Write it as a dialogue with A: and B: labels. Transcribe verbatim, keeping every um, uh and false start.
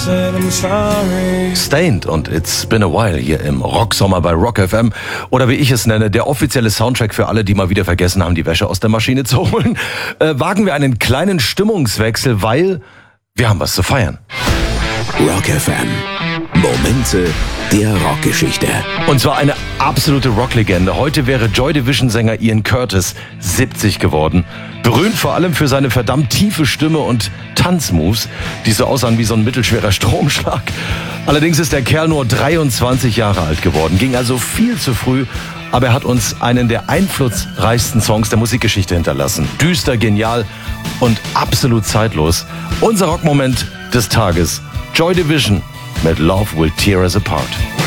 A: said I'm sorry.
B: Stained und It's Been a While hier im Rocksommer bei Rock F M. Oder wie ich es nenne, der offizielle Soundtrack für alle, die mal wieder vergessen haben, die Wäsche aus der Maschine zu holen. Äh, wagen wir einen kleinen Stimmungswechsel, weil wir haben was zu feiern.
C: Rock F M. Momente der Rockgeschichte.
B: Und zwar eine absolute Rocklegende. Heute wäre Joy Division-Sänger Ian Curtis siebzig geworden. Berühmt vor allem für seine verdammt tiefe Stimme und Tanzmoves, die so aussahen wie so ein mittelschwerer Stromschlag. Allerdings ist der Kerl nur dreiundzwanzig Jahre alt geworden, ging also viel zu früh, aber er hat uns einen der einflussreichsten Songs der Musikgeschichte hinterlassen. Düster, genial und absolut zeitlos. Unser Rockmoment des Tages. Joy Division mit Love Will Tear Us Apart.